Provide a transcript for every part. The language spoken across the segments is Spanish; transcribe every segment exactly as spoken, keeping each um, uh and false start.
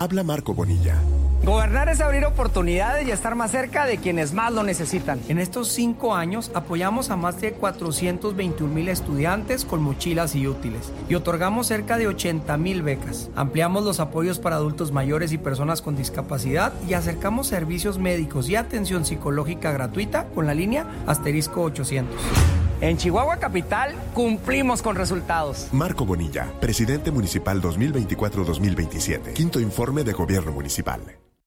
Habla Marco Bonilla. Gobernar es abrir oportunidades y estar más cerca de quienes más lo necesitan. En estos cinco años apoyamos a más de cuatrocientos veintiún mil estudiantes con mochilas y útiles y otorgamos cerca de ochenta mil becas. Ampliamos los apoyos para adultos mayores y personas con discapacidad y acercamos servicios médicos y atención psicológica gratuita con la línea asterisco ochocientos. En Chihuahua Capital cumplimos con resultados. Marco Bonilla, presidente municipal dos mil veinticuatro a dos mil veintisiete. Quinto informe de gobierno municipal.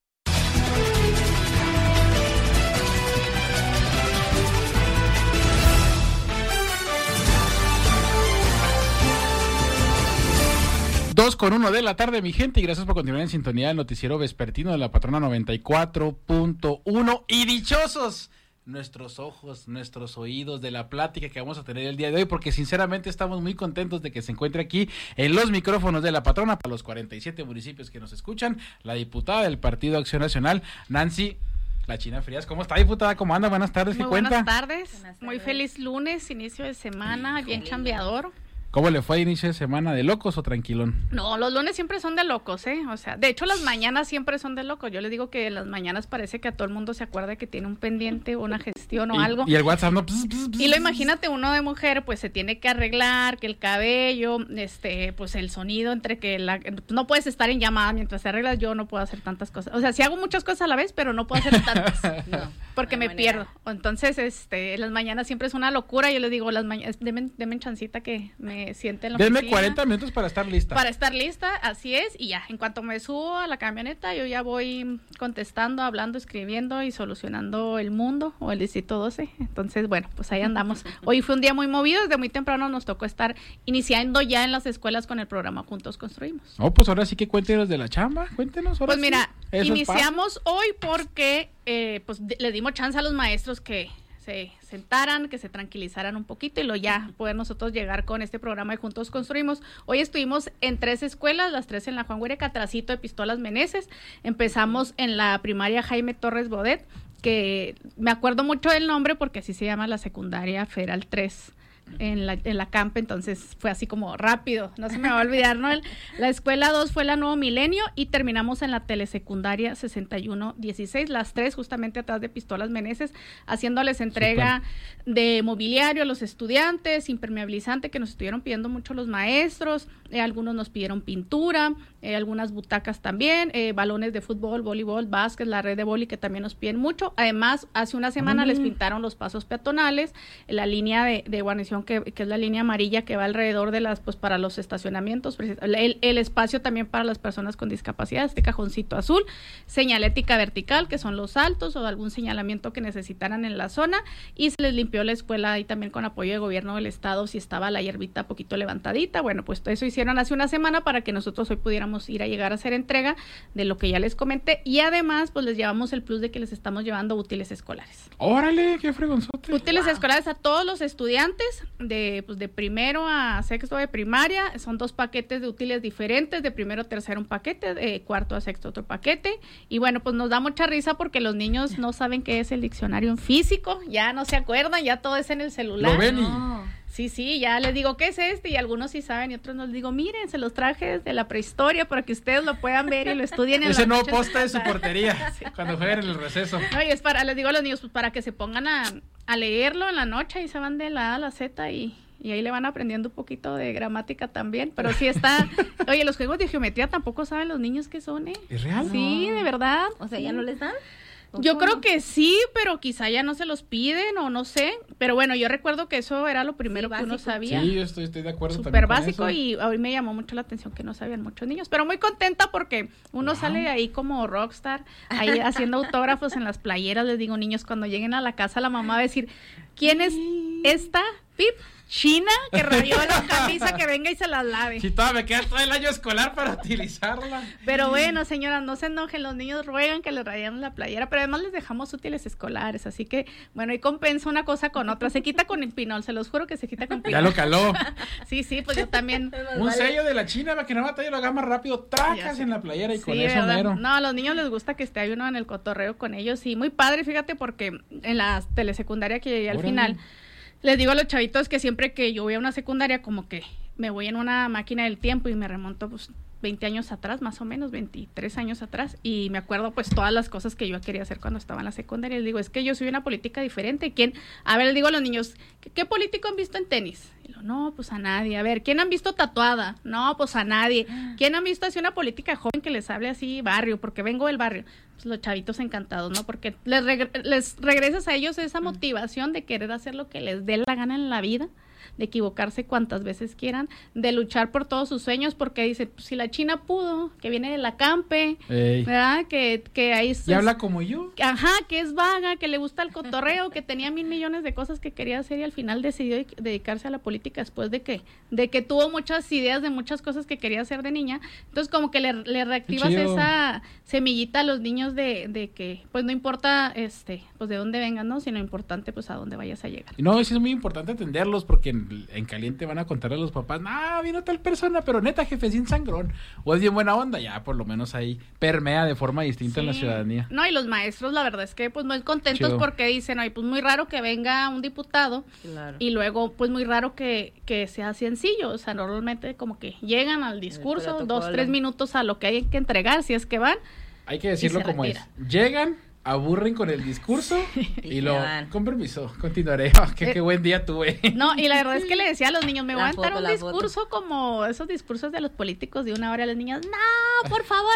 Dos con uno de la tarde, mi gente, y gracias por continuar en sintonía del noticiero vespertino de la Patrona noventa y cuatro punto uno. Y dichosos nuestros ojos, nuestros oídos de la plática que vamos a tener el día de hoy, porque sinceramente estamos muy contentos de que se encuentre aquí en los micrófonos de la Patrona para los cuarenta y siete municipios que nos escuchan, la diputada del Partido Acción Nacional, Nancy La China Frías. ¿Cómo está, diputada? ¿Cómo anda? Buenas tardes, ¿qué cuenta? Buenas tardes. Buenas tardes, muy feliz lunes, inicio de semana, bien chambeador. ¿Cómo le fue a inicio de semana? ¿De locos o tranquilón? No, los lunes siempre son de locos, ¿eh? O sea, de hecho las mañanas siempre son de locos. Yo les digo que las mañanas parece que a todo el mundo se acuerda que tiene un pendiente o una gestión o y, algo. Y el WhatsApp no... Pss, pss, pss, y lo imagínate uno de mujer, pues se tiene que arreglar, que el cabello, este, pues el sonido entre que la... No puedes estar en llamada mientras te arreglas, yo no puedo hacer tantas cosas. O sea, sí hago muchas cosas a la vez, pero no puedo hacer tantas. No, porque me manera. pierdo. Entonces, este, las mañanas siempre es una locura. Yo les digo, las mañanas, denme, denme chancita que me sienten lo Denme cuarenta minutos para estar lista. Para estar lista, así es, y ya, en cuanto me subo a la camioneta, yo ya voy contestando, hablando, escribiendo y solucionando el mundo o el distrito doce. Entonces, bueno, pues ahí andamos. Hoy fue un día muy movido, desde muy temprano nos tocó estar iniciando ya en las escuelas con el programa Juntos Construimos. Oh, pues ahora sí que cuéntenos de la chamba, cuéntenos. Ahora pues mira, sí. Iniciamos hoy porque eh, pues de, le dimos chance a los maestros que se sentaran, que se tranquilizaran un poquito y luego ya poder nosotros llegar con este programa de Juntos Construimos. Hoy estuvimos en tres escuelas, las tres en la Juan Huereca, atrasito de Pistolas Meneses. Empezamos en la primaria Jaime Torres Bodet, que me acuerdo mucho del nombre porque así se llama la secundaria Federal tres. En la, en la campa, entonces fue así como rápido, no se me va a olvidar, ¿no? El, la escuela dos fue la Nuevo Milenio y terminamos en la telesecundaria sesenta y uno dieciséis, las tres justamente atrás de Pistolas Meneses, haciéndoles entrega Super. de mobiliario a los estudiantes, impermeabilizante que nos estuvieron pidiendo mucho los maestros, eh, algunos nos pidieron pintura, eh, algunas butacas también, eh, balones de fútbol, voleibol, básquet, la red de boli que también nos piden mucho. Además, hace una semana mm. les pintaron los pasos peatonales, la línea de, de guarnición Que, que es la línea amarilla que va alrededor de las, pues para los estacionamientos, el, el espacio también para las personas con discapacidad, este cajoncito azul, señalética vertical, que son los altos o algún señalamiento que necesitaran en la zona, y se les limpió la escuela ahí también con apoyo de gobierno del estado, si estaba la hierbita poquito levantadita. Bueno, pues eso hicieron hace una semana para que nosotros hoy pudiéramos ir a llegar a hacer entrega de lo que ya les comenté, y además pues les llevamos el plus de que les estamos llevando útiles escolares. ¡Órale! ¡Qué fregonzote! Útiles wow. escolares a todos los estudiantes, de pues de primero a sexto de primaria, son dos paquetes de útiles diferentes, de primero a tercero un paquete, de cuarto a sexto otro paquete, y bueno, pues nos da mucha risa porque los niños no saben qué es el diccionario en físico, ya no se acuerdan, ya todo es en el celular. Lo ven y... no. Sí, sí, ya les digo, ¿qué es este? Y algunos sí saben y otros nos digo, miren, se los traje desde la prehistoria para que ustedes lo puedan ver y lo estudien en ese la nuevo noche poste de su portería, sí. Cuando jueguen en el receso. No, y es para, les digo a los niños, pues para que se pongan a, a leerlo en la noche y se van de la A a la Z y... y ahí le van aprendiendo un poquito de gramática también, pero sí está, oye, los juegos de geometría tampoco saben los niños qué son, ¿eh? ¿Es real? Sí, de verdad. O sea, ¿ya no les dan? Yo creo que sí, pero quizá ya no se los piden o no sé, pero bueno, yo recuerdo que eso era lo primero sí, que uno sabía. Sí, yo estoy, estoy de acuerdo. Súper básico y hoy me llamó mucho la atención que no sabían muchos niños, pero muy contenta porque uno wow. sale de ahí como rockstar, ahí haciendo autógrafos en las playeras. Les digo, niños, cuando lleguen a la casa la mamá va a decir, ¿quién es esta? Pip. China, que rayó la camisa, que venga y se las lave. Si todavía me queda todo el año escolar para utilizarla. Pero bueno, señoras, no se enojen, los niños ruegan que les rayemos la playera, pero además les dejamos útiles escolares, así que, bueno, y compensa una cosa con otra, se quita con el pinol, se los juro que se quita con pinol. Ya lo caló. Sí, sí, pues yo también. Un sello de la China para que no batalla, lo haga más rápido, tracas en la playera y sí, con eso mero. No, a los niños les gusta que esté uno en el cotorreo con ellos, y muy padre, fíjate, porque en la telesecundaria que llegué al Órale. final, les digo a los chavitos que siempre que yo voy a una secundaria, como que me voy en una máquina del tiempo y me remonto pues veinte años atrás, más o menos, veintitrés años atrás, y me acuerdo pues todas las cosas que yo quería hacer cuando estaba en la secundaria. Les digo, es que yo soy una política diferente. ¿Quién? A ver, les digo a los niños, ¿qué, qué político han visto en tenis? Y lo, no, pues a nadie. A ver, ¿quién han visto tatuada? No, pues a nadie. ¿Quién han visto así una política joven que les hable así barrio? Porque vengo del barrio. Pues los chavitos encantados, ¿no? Porque les, regre- les regresas a ellos esa motivación de querer hacer lo que les dé la gana en la vida, de equivocarse cuantas veces quieran, de luchar por todos sus sueños, porque dice, pues, si la China pudo, que viene de la Campe, Ey. ¿verdad? Que, que ahí... Es, ¿Y habla como yo? Ajá, que es vaga, que le gusta el cotorreo, que tenía mil millones de cosas que quería hacer y al final decidió dedicarse a la política después de que de que tuvo muchas ideas de muchas cosas que quería hacer de niña. Entonces, como que le, le reactivas esa semillita a los niños de, de que, pues, no importa, este, pues, de dónde vengan, ¿no? Sino importante, pues, a dónde vayas a llegar. No, sí es muy importante atenderlos porque en, en caliente van a contarle a los papás, no, vino tal persona, pero neta, jefe, sin sangrón. O es bien buena onda, ya por lo menos ahí permea de forma distinta Sí. en la ciudadanía. No, y los maestros, la verdad es que, pues, muy contentos Chido. porque dicen, ay, pues, muy raro que venga un diputado Claro. y luego, pues, muy raro que, que sea sencillo. O sea, normalmente como que llegan al discurso, protocolo. dos, tres minutos a lo que hay que entregar, si es que van. Hay que decirlo se como retira. es. Llegan, aburren con el discurso y, Y lo, se van. con permiso, continuaré. Oh, qué, Eh, qué buen día tuve. No, y la verdad es que le decía a los niños, me voy La a aventar foto, un la discurso como esos discursos de los políticos de una hora. A los niños, no, por favor,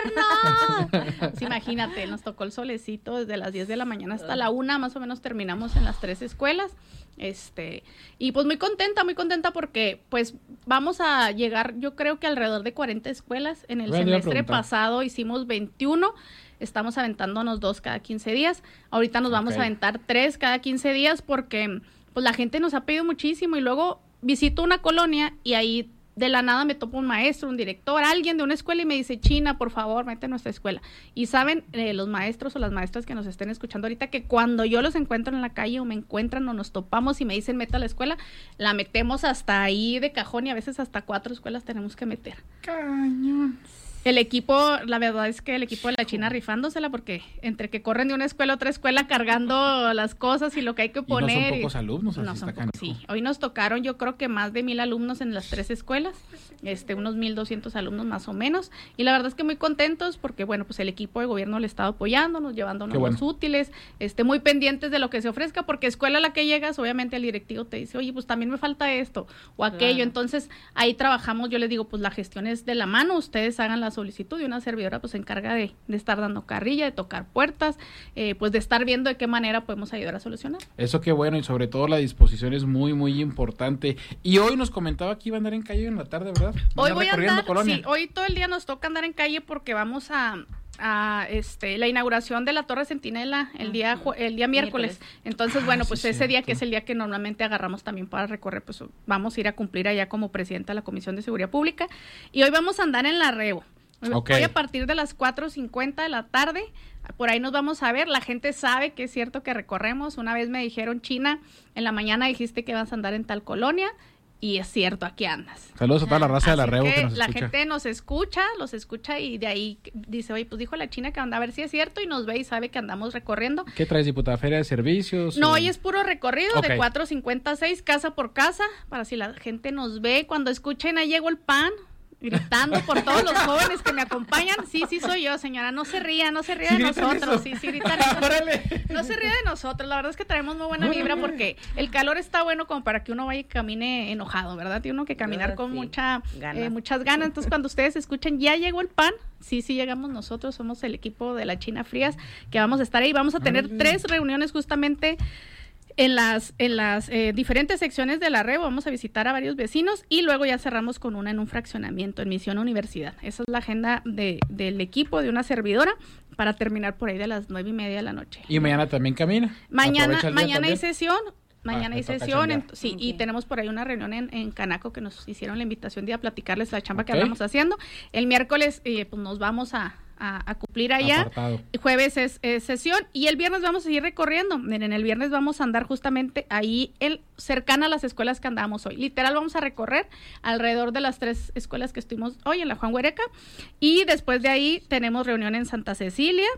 no. Pues imagínate, nos tocó el solecito desde las diez de la mañana hasta la una, más o menos terminamos en las tres escuelas. Este, y pues muy contenta, muy contenta porque pues vamos a llegar, yo creo que alrededor de cuarenta escuelas. En el Bueno, iba a semestre preguntar. pasado hicimos veintiuno. Estamos aventándonos dos cada quince días. Ahorita nos vamos Ok. a aventar tres cada quince días porque pues la gente nos ha pedido muchísimo y luego visito una colonia y ahí de la nada me topo un maestro, un director, alguien de una escuela y me dice, China, por favor, mete a nuestra escuela. Y saben, eh, los maestros o las maestras que nos estén escuchando ahorita, que cuando yo los encuentro en la calle o me encuentran o nos topamos y me dicen, meta a la escuela, la metemos hasta ahí de cajón y a veces hasta cuatro escuelas tenemos que meter. Cañón. El equipo, la verdad es que el equipo de la China rifándosela porque entre que corren de una escuela a otra escuela cargando las cosas y lo que hay que Y no poner. son pocos alumnos, así No son está pocos, canijo. sí. Hoy nos tocaron yo creo que más de mil alumnos en las tres escuelas, este, unos mil doscientos alumnos más o menos. Y la verdad es que muy contentos porque, bueno, pues el equipo de gobierno le ha estado apoyándonos, llevándonos Qué bueno. los útiles, este, muy pendientes de lo que se ofrezca porque escuela a la que llegas, obviamente el directivo te dice, oye, pues también me falta esto o aquello. Claro. Entonces ahí trabajamos, yo les digo, pues la gestión es de la mano, ustedes hagan la solicitud y una servidora pues se encarga de, de estar dando carrilla, de tocar puertas, eh, pues de estar viendo de qué manera podemos ayudar a solucionar. Eso qué bueno, y sobre todo la disposición es muy, muy importante. Y hoy nos comentaba que iba a andar en calle en la tarde, ¿verdad? Va Hoy voy a recorriendo andar, Colonia. sí, hoy todo el día nos toca andar en calle porque vamos a, a este la inauguración de la Torre Centinela el día ju- el día miércoles. Miércoles. Entonces, Ah, bueno, sí, pues ese día cierto. que es el día que normalmente agarramos también para recorrer, pues vamos a ir a cumplir allá como presidenta de la Comisión de Seguridad Pública y hoy vamos a andar en la Rebo. Ok. Hoy a partir de las cuatro cincuenta de la tarde, por ahí nos vamos a ver. La gente sabe que es cierto que recorremos. Una vez me dijeron, China, en la mañana dijiste que vas a andar en tal colonia. Y es cierto, aquí andas. Saludos a toda la raza de la Así Rebo que que nos la escucha. gente nos escucha, los escucha y de ahí dice, oye, pues dijo la China que anda a ver si es cierto y nos ve y sabe que andamos recorriendo. ¿Qué traes, diputada? ¿Feria de servicios? No, o- hoy es puro recorrido Ok. de cuatro cincuenta y seis, casa por casa, para si la gente nos ve, cuando escuchen, ahí llegó el pan, gritando por todos los jóvenes que me acompañan. Sí, sí soy yo, señora, no se ría, no se ría ¿Sí de gritan nosotros, eso? sí, sí gritan eso. ¡Órale! No se ríe de nosotros, la verdad es que traemos muy buena vibra porque el calor está bueno como para que uno vaya y camine enojado, ¿verdad? Tiene uno que caminar Ah, con sí. mucha, Ganas. eh, muchas ganas. Entonces, cuando ustedes escuchen, ya llegó el pan, sí, sí llegamos nosotros, somos el equipo de la China Frías, que vamos a estar ahí. Vamos a tener Órale. tres reuniones justamente en las en las eh, diferentes secciones de la red. Vamos a visitar a varios vecinos y luego ya cerramos con una en un fraccionamiento en Misión Universidad. Esa es la agenda de, del equipo, de una servidora, para terminar por ahí de las nueve y media de la noche. Y mañana también camina. Mañana, Aprovecha el día mañana hay también. sesión. Mañana Ah, hay me toca sesión, chambear. ent- sí, y Ok. tenemos por ahí una reunión en, en Canaco que nos hicieron la invitación de ir a platicarles la chamba que Ok. andamos haciendo. El miércoles eh, pues nos vamos a, a, a cumplir allá. Apartado. El jueves es, es sesión y el viernes vamos a seguir recorriendo. Miren, el viernes vamos a andar justamente ahí el, cercana a las escuelas que andamos hoy. Literal vamos a recorrer alrededor de las tres escuelas que estuvimos hoy en la Juan Huereca y después de ahí tenemos reunión en Santa Cecilia.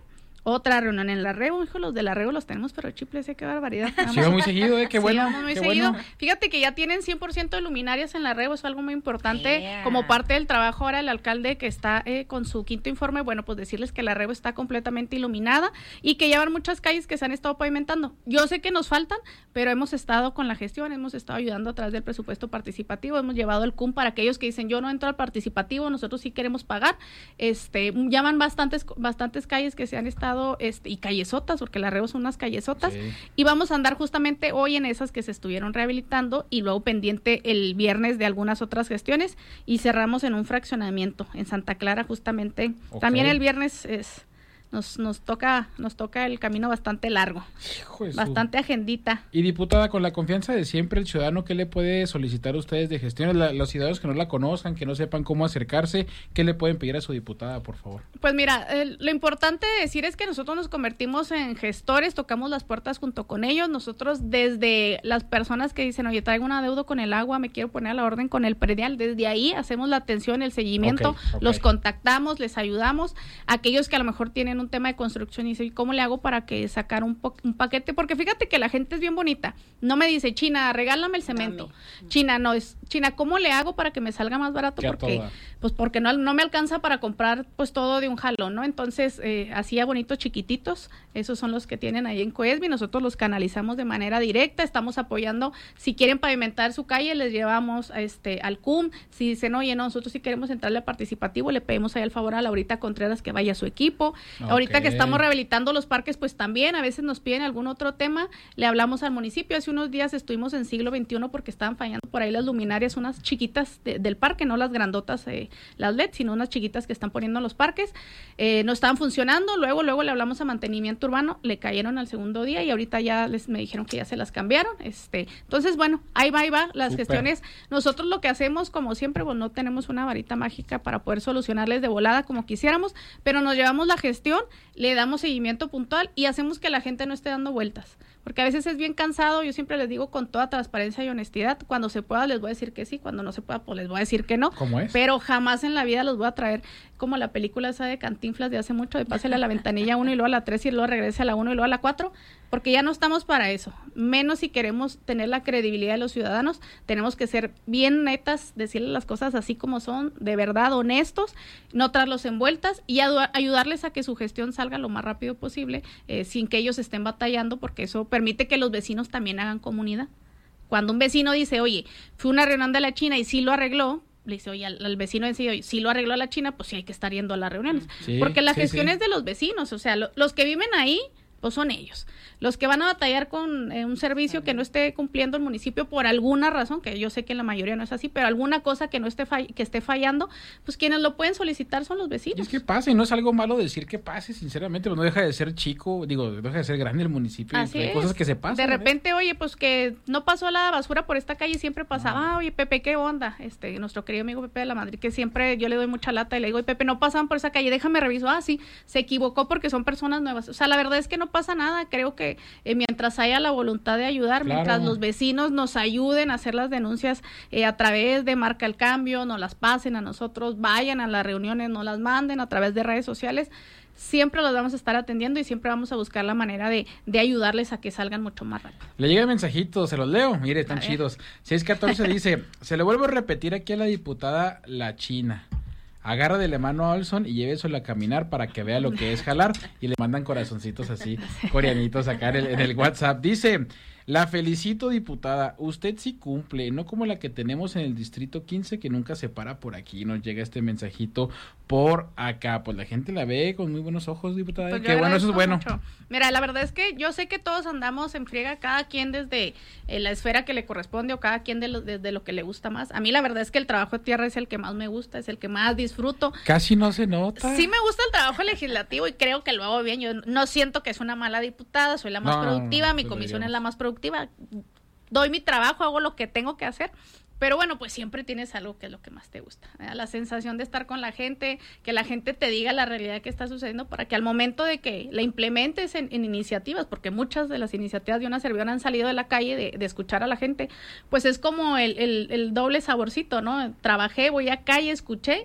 Otra reunión en la Rebo, hijo, los de la Rebo los tenemos, pero chiples, qué barbaridad. Sí, va muy seguido, ¿eh? Qué bueno. Sí, vamos muy qué seguido. Bueno. Fíjate que ya tienen cien por ciento de luminarias en la Rebo, es algo muy importante. Yeah. Como parte del trabajo ahora el alcalde que está eh, con su quinto informe, bueno, pues decirles que la Rebo está completamente iluminada y que llevan muchas calles que se han estado pavimentando. Yo sé que nos faltan, pero hemos estado con la gestión, hemos estado ayudando a través del presupuesto participativo, hemos llevado el C U M para aquellos que dicen, yo no entro al participativo, nosotros sí queremos pagar. Este, llaman bastantes, bastantes calles que se han estado, este, y callesotas, porque la Rebo son unas callesotas, Sí. y vamos a andar justamente hoy en esas que se estuvieron rehabilitando y luego pendiente el viernes de algunas otras gestiones y cerramos en un fraccionamiento en Santa Clara justamente. Ok. También el viernes es nos nos toca nos toca el camino bastante largo, Hijo de su- bastante agendita. Y diputada, con la confianza de siempre, el ciudadano, ¿qué le puede solicitar a ustedes de gestiones? La- los ciudadanos que no la conozcan, que no sepan cómo acercarse, ¿qué le pueden pedir a su diputada, por favor? Pues mira, el- lo importante de decir es que nosotros nos convertimos en gestores, tocamos las puertas junto con ellos. Nosotros desde las personas que dicen, oye, traigo un adeudo con el agua, me quiero poner a la orden con el predial, desde ahí hacemos la atención, el seguimiento, Ok, ok. los contactamos, les ayudamos. Aquellos que a lo mejor tienen un tema de construcción y dicen, ¿cómo le hago para que sacar un, po- un paquete? Porque fíjate que la gente es bien bonita. No me dice, China, regálame el cemento. China, no, es, China, ¿cómo le hago para que me salga más barato? Que a Porque toda. pues porque no, no me alcanza para comprar pues todo de un jalón, ¿no? Entonces, eh, así a bonitos chiquititos, esos son los que tienen ahí en Coesbi, nosotros los canalizamos de manera directa, estamos apoyando, si quieren pavimentar su calle, les llevamos a este al C U M, si dicen, oye, no, nosotros sí queremos entrarle al participativo, le pedimos ahí el favor a Laurita Contreras que vaya a su equipo. Ahorita que Ok. estamos rehabilitando los parques, pues también a veces nos piden algún otro tema, le hablamos al municipio, hace unos días estuvimos en siglo veintiuno porque estaban fallando por ahí las luminarias, unas chiquitas de- del parque, no las grandotas, eh, las L E D, sino unas chiquitas que están poniendo en los parques, eh, no estaban funcionando, luego luego le hablamos a mantenimiento urbano, le cayeron al segundo día y ahorita ya les me dijeron que ya se las cambiaron, este, entonces bueno, ahí va, ahí va, las Súper. gestiones, nosotros lo que hacemos como siempre, pues no tenemos una varita mágica para poder solucionarles de volada como quisiéramos, pero nos llevamos la gestión, le damos seguimiento puntual y hacemos que la gente no esté dando vueltas, porque a veces es bien cansado, yo siempre les digo con toda transparencia y honestidad, cuando se pueda les voy a decir que sí, cuando no se pueda pues les voy a decir que no, ¿Cómo es? pero jamás en la vida los voy a traer como la película esa de Cantinflas de hace mucho, de pásele a la ventanilla uno y luego a la tres y luego regrese a la uno y luego a la cuatro, porque ya no estamos para eso, menos si queremos tener la credibilidad de los ciudadanos, tenemos que ser bien netas, decirles las cosas así como son, de verdad honestos, no traerlos envueltas y adu- ayudarles a que su gestión salga lo más rápido posible, eh, sin que ellos estén batallando, porque eso permite que los vecinos también hagan comunidad. Cuando un vecino dice, oye, fue una reunión de la China y sí lo arregló, le dice, oye, al, al vecino dice, oye, si lo arregló la China, pues sí hay que estar yendo a las reuniones. Sí, porque la sí, gestión sí. es de los vecinos, o sea, lo- los que viven ahí, pues son ellos. Los que van a batallar con eh, un servicio que no esté cumpliendo el municipio por alguna razón, que yo sé que en la mayoría no es así, pero alguna cosa que no esté fall- que esté fallando, pues quienes lo pueden solicitar son los Y vecinos. es que pase, y no es algo malo decir que pase, sinceramente, pues no deja de ser chico, digo, no deja de ser grande el municipio, y Así hay es. cosas que se pasan. De ¿eh? repente, oye, pues que no pasó la basura por esta calle, siempre pasaba, ah, oye, Pepe, ¿qué onda? Este, nuestro querido amigo Pepe de la Madrid, que siempre yo le doy mucha lata y le digo, oye, Pepe, no pasaban por esa calle, déjame reviso, ah, sí, se equivocó porque son personas nuevas. O sea, la verdad es que no pasa nada, creo que eh, mientras haya la voluntad de ayudar, Claro. mientras los vecinos nos ayuden a hacer las denuncias eh, a través de Marca el Cambio, nos las pasen a nosotros, vayan a las reuniones, nos las manden a través de redes sociales, siempre los vamos a estar atendiendo y siempre vamos a buscar la manera de, de ayudarles a que salgan mucho más rápido. Le llega el mensajito, se los leo, mire, están A ver. chidos. seis catorce dice, se le vuelvo a repetir aquí a la diputada La China. Agarra de la mano a Olson y lléveselo a caminar para que vea lo que es jalar. Y le mandan corazoncitos así, coreanitos acá en el, en el WhatsApp. Dice, la felicito, diputada, usted sí cumple, no como la que tenemos en el distrito quince que nunca se para por aquí. Nos llega este mensajito por acá. Pues la gente la ve con muy buenos ojos, diputada. Pues yo Qué bueno, eso es agradezco bueno. mucho. Mira, la verdad es que yo sé que todos andamos en friega, cada quien desde eh, la esfera que le corresponde o cada quien de lo, desde lo que le gusta más. A mí la verdad es que el trabajo de tierra es el que más me gusta, es el que más disfruto. Casi no se nota. Sí me gusta el trabajo legislativo y creo que lo hago bien. Yo no siento que es una mala diputada, soy la más No, no, no, productiva, no, mi te lo comisión es digamos. la más productiva. Doy mi trabajo, hago lo que tengo que hacer. Pero bueno, pues siempre tienes algo que es lo que más te gusta, ¿verdad? La sensación de estar con la gente, que la gente te diga la realidad que está sucediendo para que al momento de que la implementes en, en iniciativas, porque muchas de las iniciativas de una servidora han salido de la calle de, de escuchar a la gente, pues es como el, el, el doble saborcito, ¿no? Trabajé, voy a calle, escuché y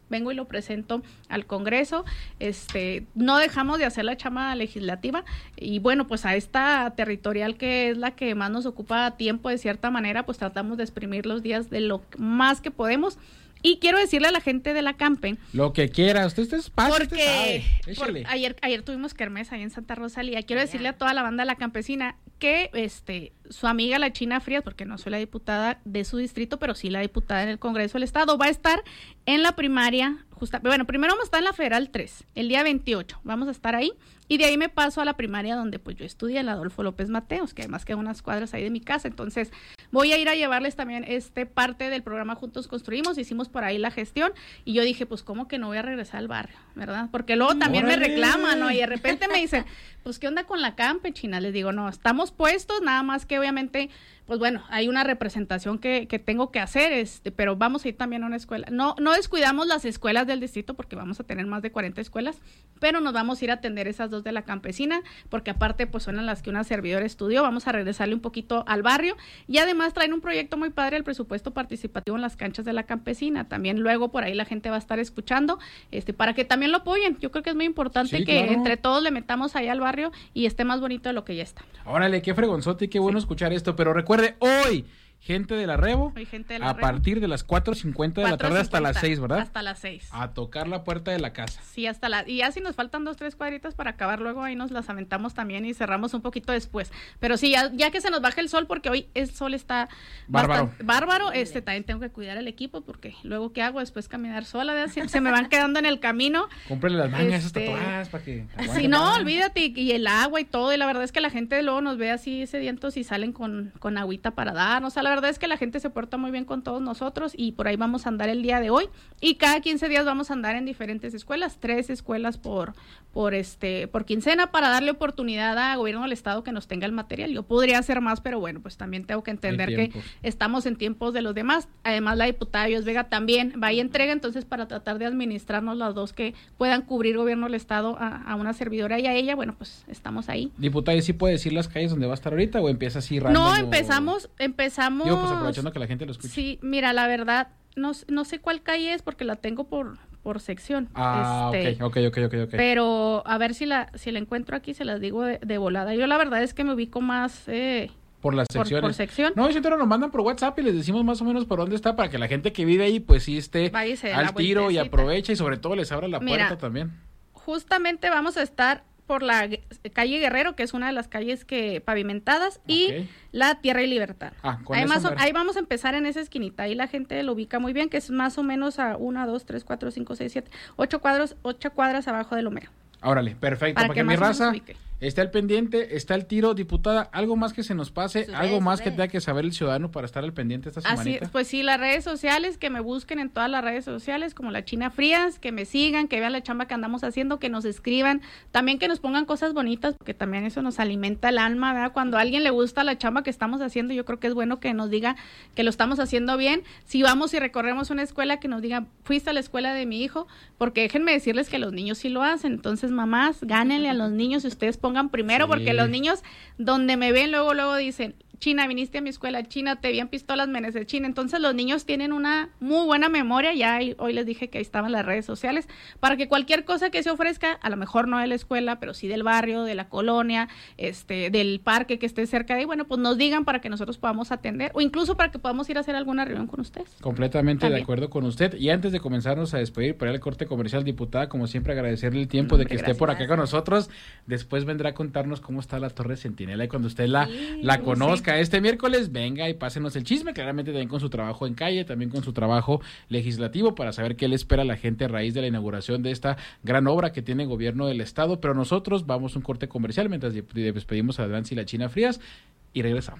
vengo y lo presento al Congreso. Este, no dejamos de hacer la chamba legislativa y bueno, pues a esta territorial que es la que más nos ocupa tiempo de cierta manera, pues tratamos de exprimir los días de lo más que podemos. Y quiero decirle a la gente de la Campe... Lo que quiera, usted está espacio, porque usted sabe. Por, ayer, ayer tuvimos kermés ahí en Santa Rosalía. Quiero decirle a toda la banda de la campesina que este su amiga la China Frías, porque no soy la diputada de su distrito, pero sí la diputada en el Congreso del Estado, va a estar en la primaria, justa, bueno, primero vamos a estar en la Federal tres, el día veintiocho, vamos a estar ahí, y de ahí me paso a la primaria donde pues yo estudié, en la Adolfo López Mateos, que además queda unas cuadras ahí de mi casa, entonces voy a ir a llevarles también este parte del programa Juntos Construimos, hicimos por ahí la gestión, y yo dije, pues cómo que no voy a regresar al barrio, ¿verdad? Porque luego también ¡Órale! Me reclaman, ¿no? Y de repente me dicen, pues ¿qué onda con la Campe, China? Les digo, no, estamos puestos, nada más que obviamente, pues bueno, hay una representación que, que tengo que hacer, este, pero vamos a ir también a una escuela. No, no descuidamos las escuelas del distrito porque vamos a tener más de cuarenta escuelas, pero nos vamos a ir a atender esas dos de la campesina, porque aparte pues son las que una servidora estudió, vamos a regresarle un poquito al barrio, y además traen un proyecto muy padre, el presupuesto participativo en las canchas de la campesina, también luego por ahí la gente va a estar escuchando, este, para que también lo apoyen. Yo creo que es muy importante sí, que claro. entre todos le metamos ahí al barrio y esté más bonito de lo que ya está. Órale, qué fregonzote y qué bueno sí. escuchar esto, pero recuerde, hoy gente de la Rebo, gente de la a Rebo. Partir de las cuatro cincuenta de la tarde hasta las seis, ¿verdad? Hasta las seis. A tocar la puerta de la casa. Sí, hasta la, y ya si nos faltan dos, tres cuadritas para acabar, luego ahí nos las aventamos también y cerramos un poquito después. Pero sí, ya, ya que se nos baje el sol, porque hoy el sol está bárbaro, bárbaro, este también tengo que cuidar el equipo, porque luego ¿qué hago? Después caminar sola, se, se me van quedando en el camino. Cómprele las mangas este, esas tatuadas para que... Sí, no, más. Olvídate, y, y el agua y todo, y la verdad es que la gente luego nos ve así sedientos y salen con, con agüita para dar, o sea, la verdad es que la gente se porta muy bien con todos nosotros y por ahí vamos a andar el día de hoy y cada quince días vamos a andar en diferentes escuelas, tres escuelas por por este por quincena para darle oportunidad a gobierno del estado que nos tenga el material. Yo podría hacer más, pero bueno, pues también tengo que entender que estamos en tiempos de los demás. Además la diputada Yos Vega también va y entrega, entonces para tratar de administrarnos las dos que puedan cubrir gobierno del estado a, a una servidora y a ella, bueno, pues estamos ahí. Diputada, ¿y sí puede decir las calles donde va a estar ahorita o empieza así random? No, empezamos, o... empezamos. Digo, pues aprovechando que la gente lo escuche. Sí, mira, la verdad, no, no sé cuál calle es porque la tengo por, por sección. Ah, este, ok, ok, ok, ok. Pero a ver si la, si la encuentro aquí, se las digo de, de volada. Yo la verdad es que me ubico más... Eh, por las secciones. Por, por sección. No, siempre nos mandan por WhatsApp y les decimos más o menos por dónde está para que la gente que vive ahí pues sí esté al tiro y aproveche y sobre todo les abra la mira, puerta también. Justamente vamos a estar por la calle Guerrero, que es una de las calles que pavimentadas, y okay. la Tierra y Libertad. Ah, con ahí, eso más o, ahí vamos a empezar en esa esquinita, ahí la gente lo ubica muy bien, que es más o menos a una, dos, tres, cuatro, cinco, seis, siete, ocho cuadros, ocho cuadras abajo del Homero. Órale, perfecto, para, para que, que mi raza esté al pendiente, está el tiro, diputada, algo más que se nos pase, sube, algo más sube. Que tenga que saber el ciudadano para estar al pendiente esta semanita. Así, pues sí, las redes sociales, que me busquen en todas las redes sociales, como la China Frías, que me sigan, que vean la chamba que andamos haciendo, que nos escriban, también que nos pongan cosas bonitas, porque también eso nos alimenta el alma, ¿verdad? Cuando a alguien le gusta la chamba que estamos haciendo, yo creo que es bueno que nos diga que lo estamos haciendo bien. Si vamos y recorremos una escuela, que nos diga, fuiste a la escuela de mi hijo, porque déjenme decirles que los niños sí lo hacen, entonces mamás, gánenle a los niños y ustedes pongan primero, sí. Porque los niños donde me ven luego, luego dicen, China, viniste a mi escuela, China, te vi en pistolas, Meneses, China. Entonces los niños tienen una muy buena memoria, ya hoy les dije que ahí estaban las redes sociales, para que cualquier cosa que se ofrezca, a lo mejor no de la escuela, pero sí del barrio, de la colonia, este, del parque que esté cerca de ahí, bueno, pues nos digan para que nosotros podamos atender, o incluso para que podamos ir a hacer alguna reunión con ustedes. Completamente también. De acuerdo con usted. Y antes de comenzarnos a despedir para el corte comercial, diputada, como siempre agradecerle el tiempo no, de que gracias. Esté por acá con nosotros. Después vendrá a contarnos cómo está la Torre Centinela y cuando usted la, sí, la conozca sí. Este miércoles, venga y pásenos el chisme, claramente también con su trabajo en calle, también con su trabajo legislativo, para saber qué le espera a la gente a raíz de la inauguración de esta gran obra que tiene el gobierno del estado. Pero nosotros vamos a un corte comercial mientras despedimos a Nancy y la China Frías y regresamos.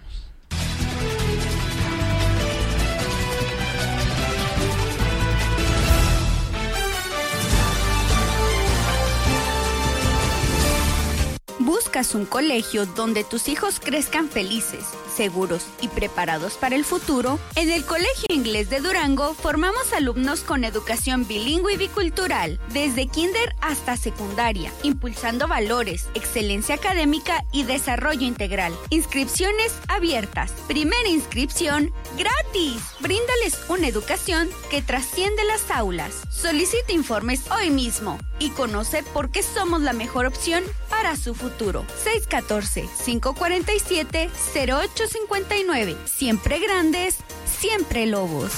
¿Buscas un colegio donde tus hijos crezcan felices, seguros y preparados para el futuro, en el Colegio Inglés de Durango formamos alumnos con educación bilingüe y bicultural, desde kinder hasta secundaria, impulsando valores, excelencia académica y desarrollo integral. Inscripciones abiertas. Primera inscripción gratis. Bríndales una educación que trasciende las aulas. Solicita informes hoy mismo y conoce por qué somos la mejor opción para su futuro. seis uno cuatro, cinco cuatro siete, cero ocho cinco nueve. Siempre grandes, siempre Lobos.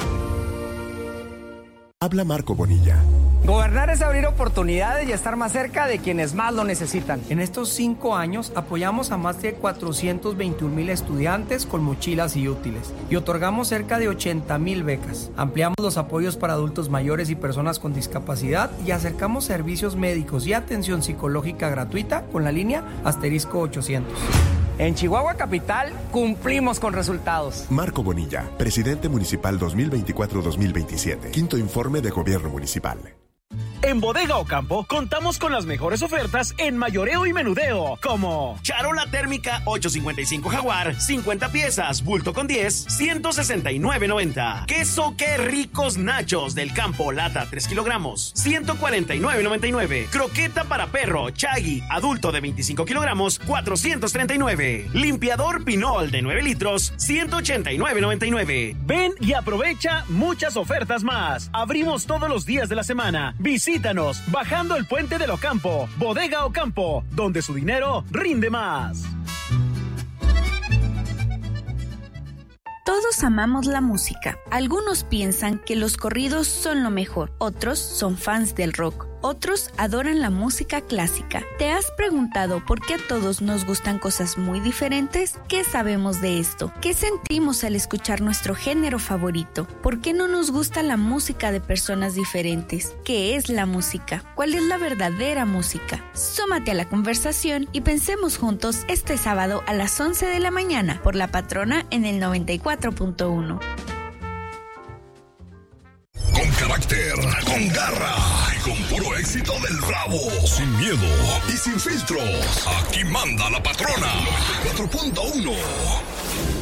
Habla Marco Bonilla. Gobernar es abrir oportunidades y estar más cerca de quienes más lo necesitan. En estos cinco años apoyamos a más de cuatrocientos veintiún mil estudiantes con mochilas y útiles y otorgamos cerca de ochenta mil becas. Ampliamos los apoyos para adultos mayores y personas con discapacidad y acercamos servicios médicos y atención psicológica gratuita con la línea asterisco ochocientos. En Chihuahua Capital cumplimos con resultados. Marco Bonilla, presidente municipal dos mil veinticuatro a dos mil veintisiete. Quinto informe de gobierno municipal. En Bodega Ocampo contamos con las mejores ofertas en mayoreo y menudeo, como charola térmica ocho cincuenta y cinco Jaguar, cincuenta piezas, bulto con diez, ciento sesenta y nueve noventa. Queso Qué Ricos Nachos del Campo, lata tres kilogramos, ciento cuarenta y nueve noventa y nueve. Croqueta para perro Chagui, adulto de veinticinco kilogramos, cuatrocientos treinta y nueve. Limpiador Pinol de nueve litros, ciento ochenta y nueve noventa y nueve. Ven y aprovecha muchas ofertas más. Abrimos todos los días de la semana. Visítanos bajando el puente del Ocampo. Bodega Ocampo, donde su dinero rinde más. Todos amamos la música. Algunos piensan que los corridos son lo mejor. Otros son fans del rock. Otros adoran la música clásica. ¿Te has preguntado por qué a todos nos gustan cosas muy diferentes? ¿Qué sabemos de esto? ¿Qué sentimos al escuchar nuestro género favorito? ¿Por qué no nos gusta la música de personas diferentes? ¿Qué es la música? ¿Cuál es la verdadera música? Súmate a la conversación y pensemos juntos este sábado a las once de la mañana por La Patrona en el noventa y cuatro punto uno. Con carácter, con garra y con puro éxito del Bravo. Sin miedo y sin filtros. Aquí manda La Patrona. noventa y cuatro punto uno.